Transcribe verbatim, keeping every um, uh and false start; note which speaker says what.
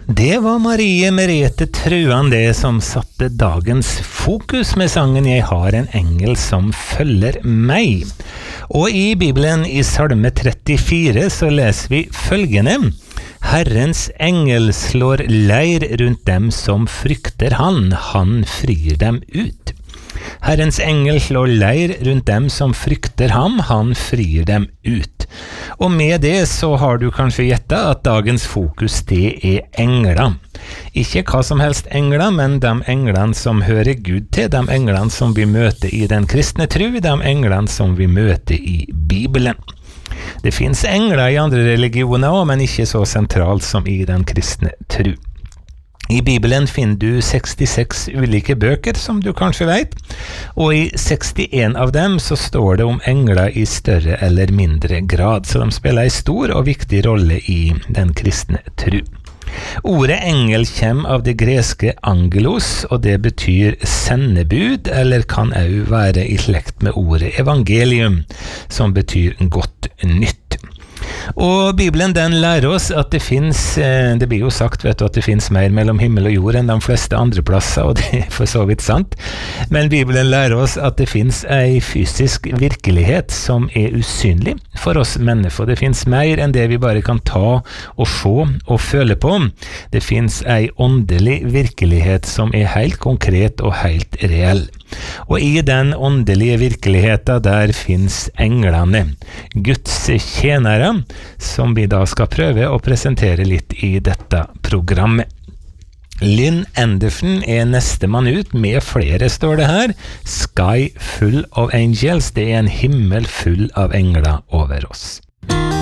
Speaker 1: Det var Marie Merete Truan det som satte dagens fokus med sangen «Jeg har en engel som følger meg». Og i Bibelen i Salme trettifire så leser vi følgende: Herrens engel slår leir rundt dem som frykter han, han frir dem ut. Herrens engel slår leir rundt dem som frykter ham, han frir dem ut. Og med det så har du kanskje gjettet at dagens fokus det er engler. Ikke hva som helst engler, men de englene som hører Gud til, de englene som vi møter i den kristne tro, de englene som vi møter i Bibelen. Det finnes engler i andre religioner også, men ikke så sentralt som i den kristne tro. I Bibelen finner du sekstiseks ulike bøker, som du kanskje vet, og i sekstien av dem så står det om engler i større eller mindre grad, så de spiller en stor og viktig rolle i den kristne tro. Ordet engel kommer av det greske angelos, og det betyr sendebud, eller kan også være i slekt med ordet evangelium, som betyr godt nytt. Og Bibelen den lærer oss at det finnes, det blir jo sagt vet du, at det finnes mer mellom himmel og jord enn de fleste andre plasser, og det er for så vidt sant. Men Bibelen lærer oss at det finnes en fysisk virkelighet som er usynlig for oss mennesker. Det finnes mer enn det vi bare kan ta og se og føle på. Det finnes en åndelig virkelighet som er helt konkret og helt reell. Og i den åndelige virkeligheten der finnes englene, Guds tjenere, som vi da skal prøve å presentere litt i dette programmet. Lynn Anderson er neste mann ut, med flere står det her. Sky full of angels, det er en himmel full av engler over oss.